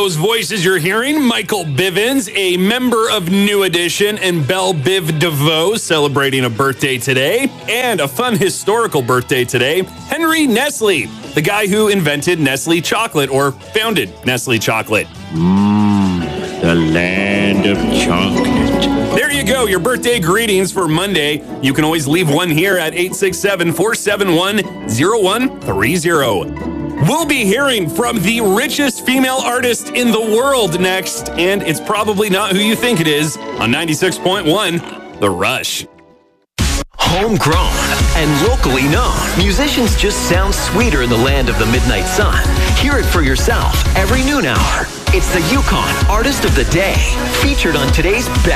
those voices you're hearing, Michael Bivins, a member of New Edition, and Belle Biv DeVoe celebrating a birthday today. And a fun historical birthday today, Henry Nestle, the guy who invented Nestle chocolate or founded Nestle chocolate. The land of chocolate. There you go, your birthday greetings for Monday. You can always leave one here at 867-471-0130. We'll be hearing from the richest female artist in the world next, and it's probably not who you think it is, on 96.1, The Rush. Homegrown and locally known, musicians just sound sweeter in the land of the midnight sun. Hear it for yourself every noon hour. It's the Yukon Artist of the Day, featured on today's Best